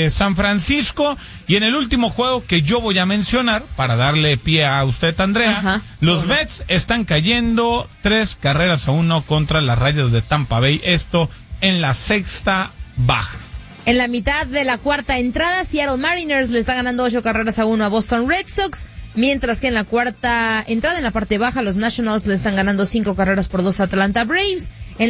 San Francisco. Y en el último juego que yo voy a mencionar, para darle pie a usted, Andrea, los Mets están cayendo 3-1 contra las Rayas de Tampa Bay. Esto en la sexta baja. En la mitad de la cuarta entrada, Seattle Mariners le está ganando 8-1 a Boston Red Sox. Mientras que en la cuarta entrada, en la parte baja, los Nationals le están ganando 5-2 a Atlanta Braves.